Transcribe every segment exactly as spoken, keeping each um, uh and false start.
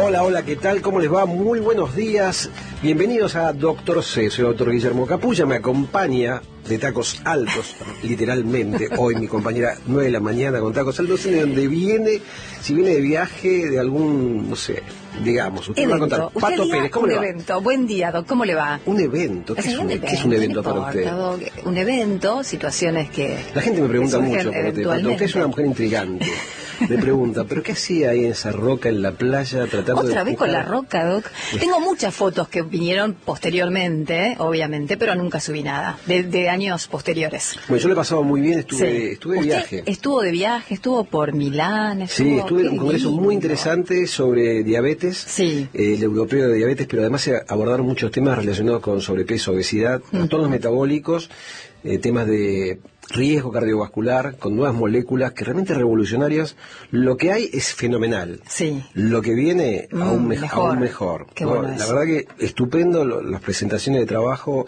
Hola, hola, ¿qué tal? ¿Cómo les va? Muy buenos días. Bienvenidos a Doctor C. Soy el doctor Guillermo Capulla. Me acompaña de tacos altos, literalmente. Hoy mi compañera, nueve de la mañana con tacos altos. No sé de dónde viene, si viene de viaje, de algún, no sé, digamos. Usted evento. me va a contar. Pato Pérez, ¿cómo un le va? evento. Buen día, Doc. ¿Cómo le va? Un evento. ¿Qué es, es, un, evento, ¿qué es un evento no para importa, usted? Doc. Un evento, situaciones que... La gente me pregunta mucho por usted, Pato. Usted es una mujer intrigante. Me pregunta, ¿pero qué hacía ahí en esa roca en la playa tratando de... ¿Otra vez con la roca, Doc? Tengo muchas fotos que vinieron posteriormente, obviamente, pero nunca subí nada, de, de años posteriores. Bueno, yo le he pasado muy bien, estuve, sí. estuve de viaje. Estuvo de viaje, estuvo por Milán, estuvo... Sí, estuve en un congreso lindo. muy interesante sobre diabetes, sí. eh, el europeo de diabetes, pero además se abordaron muchos temas relacionados con sobrepeso, obesidad, uh-huh. trastornos metabólicos, eh, temas de... riesgo cardiovascular, con nuevas moléculas que realmente revolucionarias. Lo que hay es fenomenal. Sí. Lo que viene mm, aún, me mejor. aún mejor. Qué ¿no? bueno La es. verdad que estupendo lo, las presentaciones de trabajo.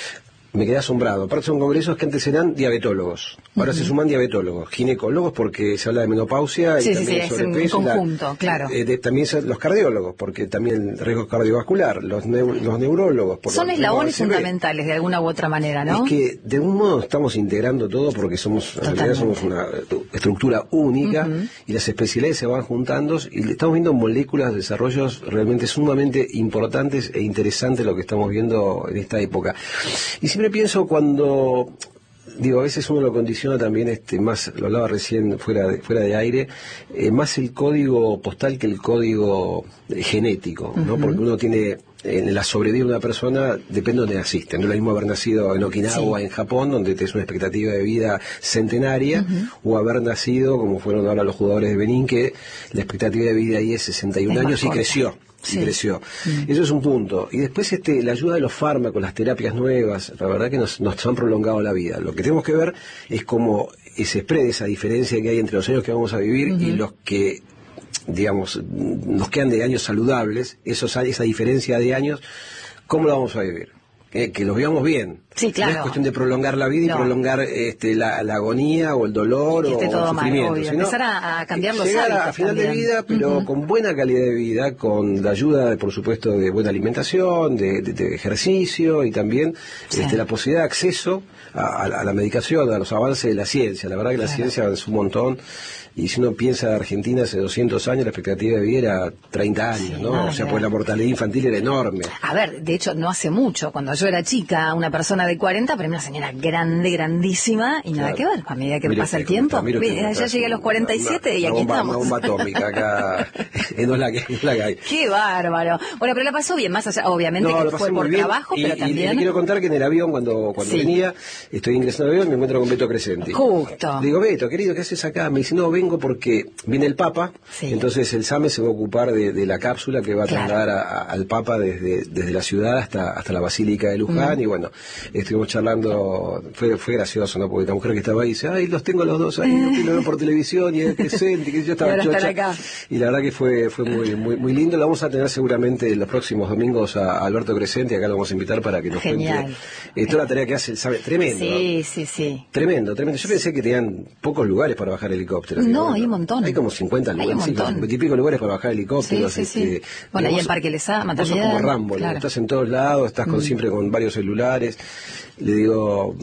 Me quedé asombrado. Aparte son congresos que antes eran diabetólogos. Ahora uh-huh. se suman diabetólogos, ginecólogos porque se habla de menopausia sí, y sí, también sí, sobrepeso. Es un conjunto, la, claro. Eh, de, también los cardiólogos, porque también el riesgo cardiovascular, los, neu, los neurólogos. Por son los eslabones fundamentales de alguna u otra manera, ¿no? Es que de algún modo estamos integrando todo porque somos, en realidad somos una estructura única uh-huh. y las especialidades se van juntando y estamos viendo moléculas, desarrollos realmente sumamente importantes e interesantes lo que estamos viendo en esta época. Y siempre pienso cuando digo, a veces uno lo condiciona también, este, más, lo hablaba recién fuera de, fuera de aire, eh, más el código postal que el código eh, genético, ¿no? Uh-huh. Porque uno tiene, en la sobrevida de una persona, depende de donde naciste. No es lo mismo haber nacido en Okinawa, sí. en Japón, donde tienes una expectativa de vida centenaria, uh-huh. o haber nacido, como fueron ahora los jugadores de Benín, que la expectativa de vida ahí es sesenta y un es años y creció. Sí. Y creció. Mm. Eso es un punto. Y después este, la ayuda de los fármacos, las terapias nuevas, la verdad que nos, nos han prolongado la vida. Lo que tenemos que ver es cómo se expresa esa diferencia que hay entre los años que vamos a vivir uh-huh. y los que, digamos, nos quedan de años saludables, esos, esa diferencia de años, ¿cómo la vamos a vivir? Eh, que los veamos bien. Sí, claro. No es cuestión de prolongar la vida y no. prolongar este, la, la agonía o el dolor o el sufrimiento. Mal, sino empezar a, a cambiar los llegar hábitos a final también. de vida, pero uh-huh. con buena calidad de vida, con la ayuda, por supuesto, de buena alimentación, de, de, de ejercicio y también sí. este, la posibilidad de acceso a, a, la, a la medicación, a los avances de la ciencia. La verdad que claro. la ciencia avanzó un montón. Y si uno piensa en Argentina hace doscientos años, la expectativa de vida era treinta años, ¿no? Ah, o sea, claro. pues la mortalidad infantil era enorme. A ver, de hecho, no hace mucho. Cuando yo era chica, una persona de cuarenta, pero una señora grande, grandísima, y nada claro. que ver. A medida que mire pasa el tiempo, está, mira, ya llegué a los cuarenta y siete una, y aquí bomba, estamos. Una bomba atómica acá, no la que, no la que hay. ¡Qué bárbaro! Bueno, pero la pasó bien, más allá, obviamente no, que fue por bien, trabajo, y, pero y, también... Y le quiero contar que en el avión, cuando, cuando sí. venía, estoy ingresando al avión y me encuentro con Beto Crescenti. Justo. Le digo, Beto, querido, ¿qué haces acá? Me dice, no, vengo porque viene el Papa, sí. entonces el SAME se va a ocupar de, de la cápsula que va a claro. trasladar a, a, al Papa desde, desde la ciudad hasta, hasta la Basílica de Luján, mm. y bueno, estuvimos charlando, fue, fue gracioso, ¿no? Porque la mujer que estaba ahí dice, ay, los tengo los dos ahí, los veo por televisión y es presente, que yo estaba chocha. Acá. Y la verdad que fue, fue muy, muy, muy lindo. Lo vamos a tener seguramente los próximos domingos a, a Alberto Crescenti, acá lo vamos a invitar para que nos Genial. cuente eh, toda la tarea que hace el SAME, tremendo. Sí, ¿no? sí, sí. Tremendo, tremendo. Yo pensé que tenían pocos lugares para bajar helicópteros. No, ¿no? hay un montón. Hay como cincuenta hay lugares, un montón. cincuenta y pico lugares para bajar helicópteros. Sí, sí, este, sí. Bueno, ahí en Parque Lesama también. Vos sos como Rambo, claro. estás en todos lados, estás con, mm. siempre con varios celulares. Le digo,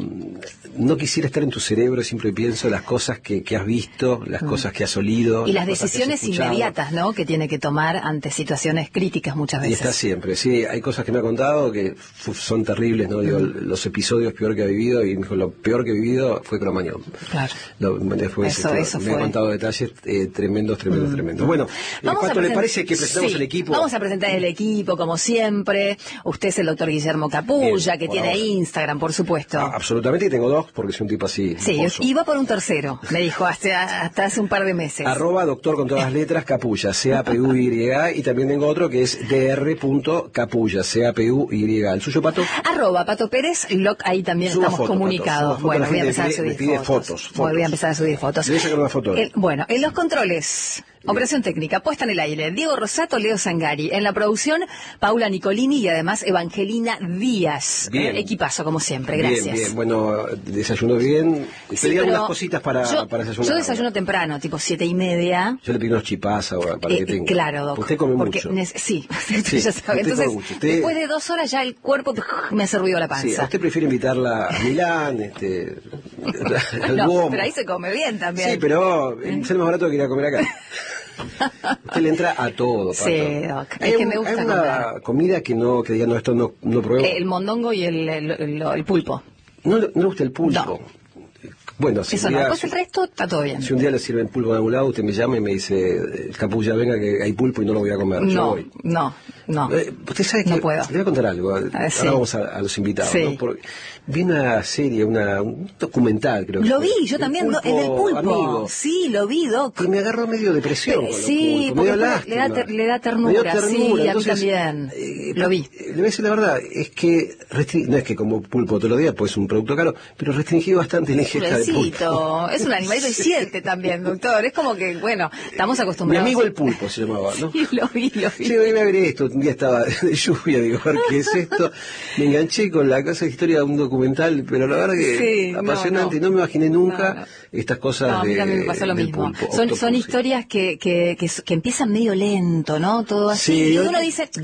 no quisiera estar en tu cerebro, siempre pienso las cosas que, que has visto, las mm. cosas que has olido. Y las, las decisiones inmediatas, ¿no?, que tiene que tomar ante situaciones críticas muchas veces. Y está siempre, sí, hay cosas que me ha contado que uf, son terribles, ¿no? Digo, mm. los episodios peor que ha vivido, y me dijo, lo peor que he vivido fue Cromañón. Claro. Lo, después, eso, este, eso me fue. ha contado detalles eh, tremendos, tremendos, mm. tremendos. Bueno, vamos ¿cuánto a le parece que presentamos sí, el equipo? Vamos a presentar el equipo, como siempre. Usted es el doctor Guillermo Capulla, Bien, que tiene ahora. Instagram, por supuesto. Ah, absolutamente, y tengo dos, porque soy un tipo así. Sí, esposo. iba por un tercero, me dijo, hasta, hasta hace un par de meses. Arroba doctor con todas las letras, Capulla, C A P U Y, y también tengo otro que es dr.capulla, C A P U Y. ¿El suyo, Pato? Arroba Pato Pérez, log, ahí también Suba estamos foto, comunicados. Pato, bueno, foto, voy a me empezar pide, a subir me pide fotos. fotos, fotos. Voy a empezar a subir fotos. Le voy a sacar una foto. El, bueno, en los controles, Operación técnica, puesta en el aire. Diego Rosato, Leo Zangari. En la producción, Paula Nicolini y además Evangelina Díaz. Bien. Eh, equipazo, como siempre. Gracias. Bien, bien. Bueno, desayuno bien. Sí, Pedí algunas pero cositas para, yo, para desayunar. Yo desayuno temprano, tipo siete y media. Yo le pido unos chipás ahora para Eh, que tenga. Claro, Doc. Usted come porque mucho. nece- sí, Sí, ya sabe. usted Entonces, come mucho. Usted- después de dos horas ya el cuerpo me hace ruido la Sí, panza. a usted prefiere invitarla a Milán, este, al No, Duomo. pero ahí se come bien también. Sí, pero eh, sale más barato que ir a comer acá. Usted le entra a todo, Pato. Sí, Doc. Es Hay que un- me gusta hay una comprar. comida que no, que diga, no, esto no, no pruebo. Eh, El mondongo y el, el, el- el pulpo. No, le- no le gusta el pulpo. No. Bueno, si Eso un no. día- Después el resto está todo bien. Si un día le sirven pulpo de algún lado, usted me llama y me dice, capulla, venga que hay pulpo y no lo voy a comer. Yo No, voy. no, no. Eh, usted sabe que No puedo. le voy a contar algo. Ahora sí. vamos a, a los invitados. Sí. ¿No? Porque vi una serie, una, un documental, creo que Lo fue. vi, yo El también, do- el del pulpo. amigo. Sí, lo vi, Doc. Que me agarró medio depresión. Eh, con los sí, pulpos, me dio porque lástima. le da ter- le da ternura, Me dio ternura. sí, a mí Entonces, también. eh, Lo vi. Le voy a decir la verdad, es que restri- no es que como pulpo todos los días, pues es un producto caro, pero restringí bastante la ingesta de pulpo. Pobrecito, es un animalito y siente también, doctor. Es como que, bueno, estamos Mi acostumbrados. amigo el pulpo se llamaba, ¿no? Sí, lo vi, lo vi. Sí, voy a ver esto. Un día estaba de lluvia, digo, a ver qué es esto. Me enganché con la cosa de historia de un documental, pero la verdad que Sí, apasionante. no, No, no. me imaginé nunca No, no. estas cosas No, a mí de, también me pasó lo del mismo. pulpo. Son, Octopus, son sí. historias que, que, que, que empiezan medio lento, ¿no? Todo así. Sí, y yo- uno dice,